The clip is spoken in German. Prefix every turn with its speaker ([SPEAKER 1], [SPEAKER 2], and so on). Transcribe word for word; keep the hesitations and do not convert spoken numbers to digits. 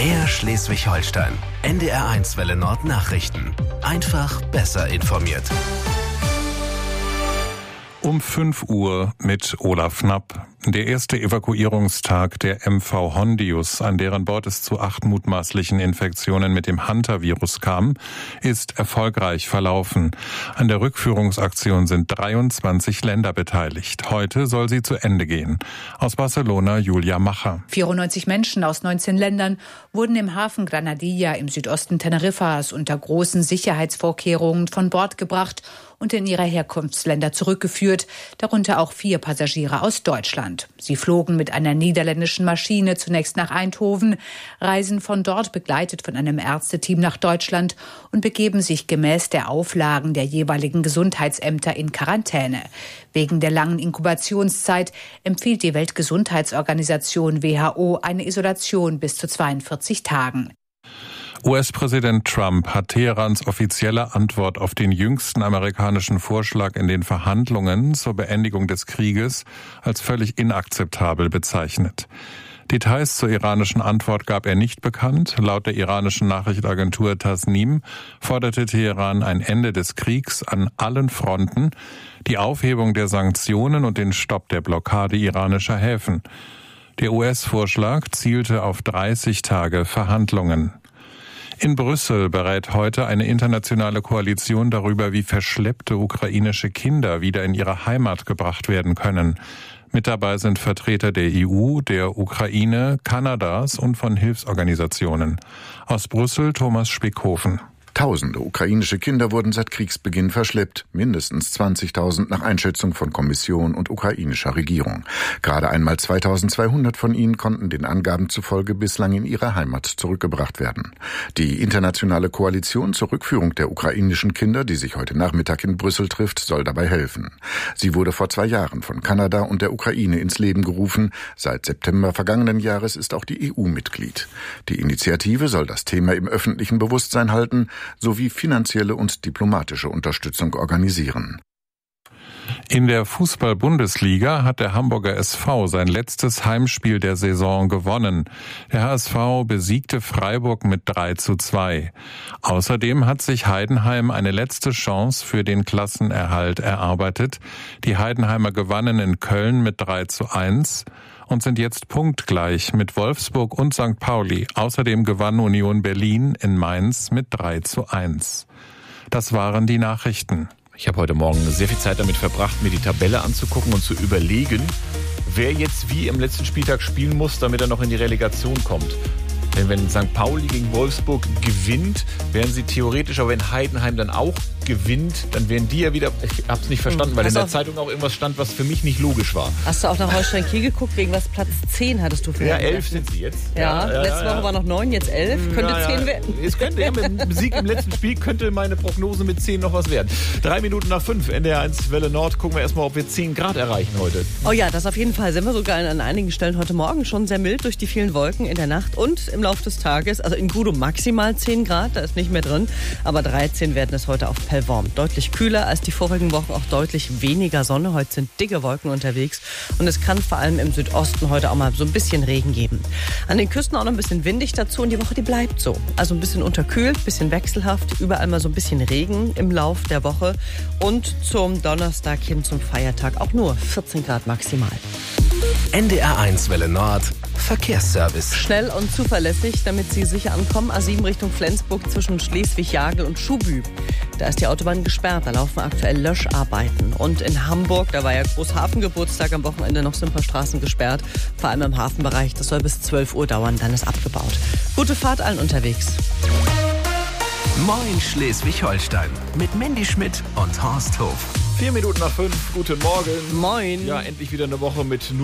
[SPEAKER 1] Mehr Schleswig-Holstein. N D R eins Welle Nord Nachrichten. Einfach besser informiert.
[SPEAKER 2] Um fünf Uhr mit Olaf Knapp. Der erste Evakuierungstag der M V Hondius, an deren Bord es zu acht mutmaßlichen Infektionen mit dem Hantavirus kam, ist erfolgreich verlaufen. An der Rückführungsaktion sind dreiundzwanzig Länder beteiligt. Heute soll sie zu Ende gehen. Aus Barcelona Julia Macher.
[SPEAKER 3] vierundneunzig Menschen aus neunzehn Ländern wurden im Hafen Granadilla im Südosten Teneriffas unter großen Sicherheitsvorkehrungen von Bord gebracht und in ihre Herkunftsländer zurückgeführt, darunter auch vier Passagiere aus Deutschland. Sie flogen mit einer niederländischen Maschine zunächst nach Eindhoven, reisen von dort begleitet von einem Ärzteteam nach Deutschland und begeben sich gemäß der Auflagen der jeweiligen Gesundheitsämter in Quarantäne. Wegen der langen Inkubationszeit empfiehlt die Weltgesundheitsorganisation W H O eine Isolation bis zu zweiundvierzig Tagen.
[SPEAKER 2] U S-Präsident Trump hat Teherans offizielle Antwort auf den jüngsten amerikanischen Vorschlag in den Verhandlungen zur Beendigung des Krieges als völlig inakzeptabel bezeichnet. Details zur iranischen Antwort gab er nicht bekannt. Laut der iranischen Nachrichtenagentur Tasnim forderte Teheran ein Ende des Kriegs an allen Fronten, die Aufhebung der Sanktionen und den Stopp der Blockade iranischer Häfen. Der U S-Vorschlag zielte auf dreißig Tage Verhandlungen. In Brüssel berät heute eine internationale Koalition darüber, wie verschleppte ukrainische Kinder wieder in ihre Heimat gebracht werden können. Mit dabei sind Vertreter der E U, der Ukraine, Kanadas und von Hilfsorganisationen. Aus Brüssel Thomas Spickhofen.
[SPEAKER 4] Tausende ukrainische Kinder wurden seit Kriegsbeginn verschleppt, mindestens zwanzigtausend nach Einschätzung von Kommission und ukrainischer Regierung. Gerade einmal zweitausendzweihundert von ihnen konnten den Angaben zufolge bislang in ihre Heimat zurückgebracht werden. Die internationale Koalition zur Rückführung der ukrainischen Kinder, die sich heute Nachmittag in Brüssel trifft, soll dabei helfen. Sie wurde vor zwei Jahren von Kanada und der Ukraine ins Leben gerufen. Seit September vergangenen Jahres ist auch die E U Mitglied. Die Initiative soll das Thema im öffentlichen Bewusstsein halten, sowie finanzielle und diplomatische Unterstützung organisieren.
[SPEAKER 2] In der Fußball-Bundesliga hat der Hamburger S V sein letztes Heimspiel der Saison gewonnen. Der H S V besiegte Freiburg mit drei zu zwei. Außerdem hat sich Heidenheim eine letzte Chance für den Klassenerhalt erarbeitet. Die Heidenheimer gewannen in Köln mit drei zu eins. Und sind jetzt punktgleich mit Wolfsburg und Sankt Pauli. Außerdem gewann Union Berlin in Mainz mit drei zu eins. Das waren die Nachrichten.
[SPEAKER 5] Ich habe heute Morgen sehr viel Zeit damit verbracht, mir die Tabelle anzugucken und zu überlegen, wer jetzt wie im letzten Spieltag spielen muss, damit er noch in die Relegation kommt. Denn wenn Sankt Pauli gegen Wolfsburg gewinnt, wären sie theoretisch, aber wenn Heidenheim dann auch gewinnt, dann wären die ja wieder, ich hab's nicht verstanden, weil in der Zeitung auch irgendwas stand, was für mich nicht logisch war.
[SPEAKER 6] Hast du auch nach Holstein Kiel geguckt, wegen was Platz zehn hattest du für?
[SPEAKER 5] Ja, elf sind sie jetzt.
[SPEAKER 6] Ja,
[SPEAKER 5] ja,
[SPEAKER 6] letzte
[SPEAKER 5] ja,
[SPEAKER 6] Woche
[SPEAKER 5] ja.
[SPEAKER 6] war noch neun, jetzt elf. Könnte
[SPEAKER 5] ja,
[SPEAKER 6] zehn
[SPEAKER 5] ja.
[SPEAKER 6] werden.
[SPEAKER 5] Es könnte, ja, mit dem Sieg im letzten Spiel könnte meine Prognose mit zehn noch was werden. Drei Minuten nach fünf, N D R eins Welle Nord. Gucken wir erstmal, ob wir zehn Grad erreichen heute.
[SPEAKER 6] Oh ja, das auf jeden Fall. Sind wir sogar an einigen Stellen heute Morgen schon sehr mild durch die vielen Wolken in der Nacht und im Laufe des Tages. Also in Gudo maximal zehn Grad, da ist nicht mehr drin. Aber dreizehn werden es heute auf Pellworm. Deutlich kühler als die vorigen Wochen, auch deutlich weniger Sonne. Heute sind dicke Wolken unterwegs und es kann vor allem im Südosten heute auch mal so ein bisschen Regen geben. An den Küsten auch noch ein bisschen windig dazu und die Woche, die bleibt so. Also ein bisschen unterkühlt, ein bisschen wechselhaft, überall mal so ein bisschen Regen im Lauf der Woche und zum Donnerstag hin zum Feiertag auch nur vierzehn Grad maximal.
[SPEAKER 1] N D R eins Welle Nord Verkehrsservice.
[SPEAKER 6] Schnell und zuverlässig, damit Sie sicher ankommen. A sieben Richtung Flensburg zwischen Schleswig-Jagel und Schubü. Da ist die Autobahn gesperrt, da laufen aktuell Löscharbeiten. Und in Hamburg, da war ja Großhafengeburtstag am Wochenende, noch sind ein paar Straßen gesperrt. Vor allem im Hafenbereich, das soll bis zwölf Uhr dauern, dann ist abgebaut. Gute Fahrt allen unterwegs.
[SPEAKER 1] Moin Schleswig-Holstein mit Mandy Schmidt und Horst Hof.
[SPEAKER 5] Vier Minuten nach fünf, guten Morgen.
[SPEAKER 6] Moin.
[SPEAKER 5] Ja, endlich wieder eine Woche mit nur